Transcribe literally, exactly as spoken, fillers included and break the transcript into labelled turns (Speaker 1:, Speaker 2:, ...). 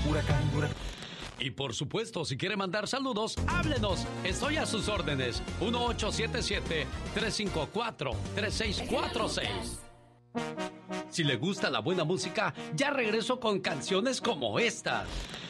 Speaker 1: Huracán, huracán.
Speaker 2: Y por supuesto, si quiere mandar saludos, háblenos. Estoy a sus órdenes. uno ocho siete siete, tres cinco cuatro, tres seis cuatro seis. Si le gusta la buena música, ya regreso con canciones como esta.